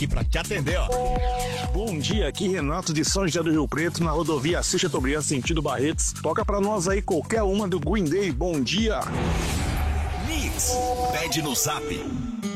E pra te atender, ó. Bom dia, aqui Renato de São José do Rio Preto, na rodovia Assis Chateaubriand, sentido Barretos. Toca pra nós aí qualquer uma do Green Day. Bom dia. Mix, pede no Zap